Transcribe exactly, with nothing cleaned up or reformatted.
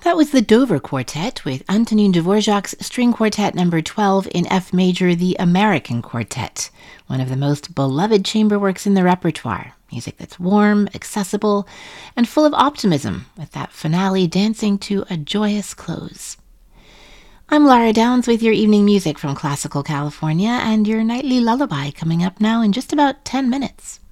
That was the Dover Quartet with Antonin Dvorak's String Quartet number twelve in F major, the American Quartet, one of the most beloved chamber works in the repertoire. Music that's warm, accessible, and full of optimism, with that finale dancing to a joyous close. I'm Lara Downs with your evening music from Classical California and your nightly lullaby coming up now in just about ten minutes.